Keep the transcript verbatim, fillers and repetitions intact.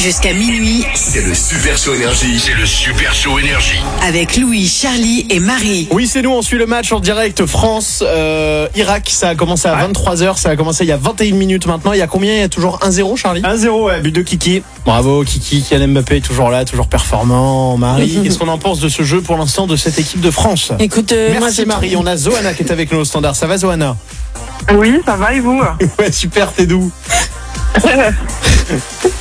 Jusqu'à minuit. C'est le Super Show Énergie. C'est le Super Show Énergie. Avec Louis, Charlie et Marie. Oui, c'est nous, on suit le match en direct France-Irak. Euh, ça a commencé à vingt-trois heures, ça a commencé il y a vingt et une minutes maintenant. Il y a combien? Il y a toujours un zéro, Charlie? un zéro, ouais, but de Kiki. Bravo, Kiki, Kylian Mbappé est toujours là, toujours performant. Marie, qu'est-ce qu'on en pense de ce jeu pour l'instant, de cette équipe de France? Écoute, euh, moi, Merci j'ai Marie, on a Zoana qui est avec nous au standard. Ça va Zoana? Oui, ça va et vous? Ouais, super, t'es d'où?